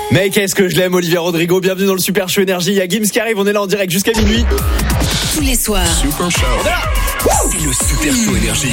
Mais qu'est-ce que je l'aime, Olivia Rodrigo. Bienvenue dans le Super Show Énergie. Il y a Gims qui arrive, on est là en direct jusqu'à minuit. Tous les soirs. Super Show. C'est le Super Show Énergie.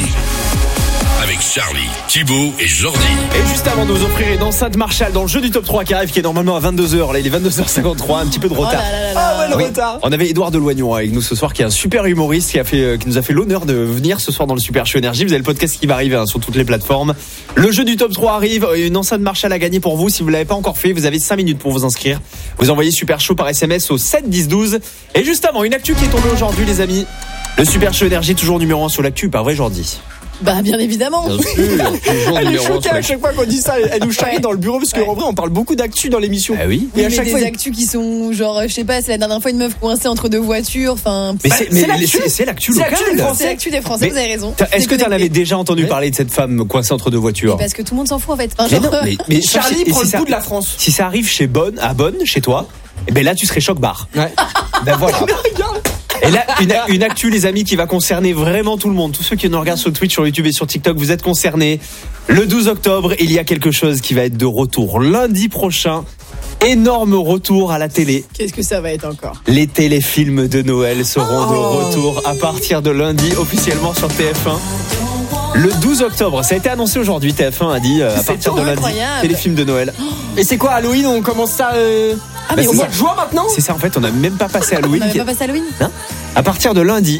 Avec Charlie, Thibaut et Jordi. Et juste avant de vous offrir une enceinte Marshall dans le jeu du top 3 qui arrive, qui est normalement à 22h. Là, il est 22h53, un petit peu de retard. Le retard. On avait Édouard Deloignon avec nous ce soir, qui est un super humoriste qui nous a fait l'honneur de venir ce soir dans le Super Show Énergie. Vous avez le podcast qui va arriver sur toutes les plateformes. Le jeu du top 3 arrive. Une enceinte Marshall à gagner pour vous. Si vous l'avez pas encore fait, vous avez 5 minutes pour vous inscrire. Vous envoyez Super Show par SMS au 7 10 12. Et juste avant, une actu qui est tombée aujourd'hui, les amis. Le Super Show Énergie toujours numéro 1 sur l'actu, pas vrai, Jordi? Bah bien évidemment. Bien sûr, toujours Elle est numéro 1 choquée sur à chaque fois qu'on dit ça. Elle nous charrie dans le bureau parce qu'en vrai on parle beaucoup d'actu dans l'émission. Ah oui. Et à Mais chaque des fois actus qui sont genre, je sais pas, c'est la dernière fois une meuf coincée entre deux voitures. Enfin, Mais c'est l'actu. c'est l'actu C'est locale. l'actu des Français. c'est l'actu des Français. Mais Vous avez raison. Est-ce que tu en avais Déconnecté. déjà entendu parler de cette femme coincée entre deux voitures? Parce que tout le monde s'en fout en fait. Enfin, Mais genre, non, mais Charlie et prend si le ça- bout de la France. Si ça arrive à Bonn, chez toi, eh ben là tu serais choc-bar. Ouais. Ben voilà. Et là, une actu, les amis, qui va concerner vraiment tout le monde. Tous ceux qui nous regardent sur Twitch, sur YouTube et sur TikTok, vous êtes concernés. Le 12 octobre, il y a quelque chose qui va être de retour. Lundi prochain, énorme retour à la télé. Qu'est-ce que ça va être encore? Les téléfilms de Noël seront de retour à partir de lundi, officiellement sur TF1. Le 12 octobre, ça a été annoncé aujourd'hui. TF1 a dit à partir de lundi, incroyable. téléfilms de Noël. Et c'est quoi Halloween? On commence ça Ah Bah, mais au c'est mois ça. de juin maintenant? C'est ça, en fait, on n'a même pas passé on Halloween. n'avait pas passé Halloween? À partir de lundi,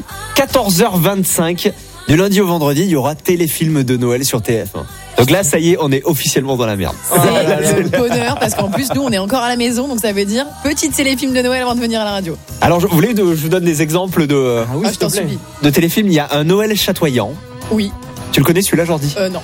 14h25, du lundi au vendredi, il y aura téléfilm de Noël sur TF1. Donc là, ça y est, on est officiellement dans la merde. C'est le bonheur parce qu'en plus nous on est encore à la maison, donc ça veut dire petite téléfilm de Noël avant de venir à la radio. Alors, vous voulez que je vous donne des exemples de Ah, je t'en supplie. téléfilms? Il y a un Noël chatoyant. Oui. Tu le connais celui-là, Jordi? Non.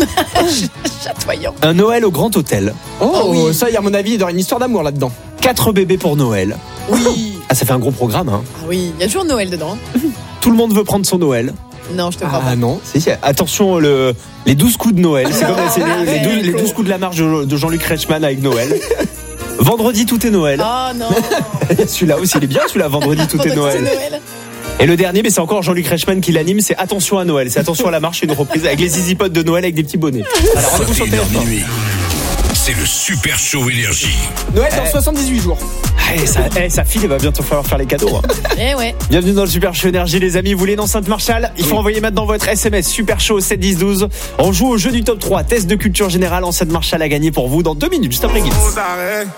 Chatoyant. Un Noël au Grand Hôtel. Oh, oui. ça, à mon avis, il y aura une histoire d'amour là-dedans. 4 bébés pour Noël. Oui. Ah, ça fait un gros programme, hein. Ah oui, il y a toujours Noël dedans. Tout le monde veut prendre son Noël. Non, je te crois pas. Ah non. Si. Attention, les 12 coups de Noël. C'est comme les 12 coups de la marche de Jean-Luc Reichmann avec Noël. Vendredi, tout est Noël. Oh non. Celui-là aussi, il est bien, celui-là. Vendredi, tout est Noël. Et le dernier, mais c'est encore Jean-Luc Reichmann qui l'anime, c'est Attention à Noël. C'est Attention à la marche, une reprise avec les zizi potes de Noël avec des petits bonnets. Alors, rendez-vous sur 21h TF1. minuit. C'est le Super Show Énergie. Noël dans 78 jours. Sa fille, il va bientôt falloir faire les cadeaux. Hein. Eh ouais. Bienvenue dans le Super Show Énergie, les amis. Vous voulez une enceinte Marshall? Il faut envoyer maintenant votre SMS Super Show 7 10 12. On joue au jeu du top 3, test de culture générale, enceinte Marshall à gagner pour vous dans 2 minutes, juste après Gims.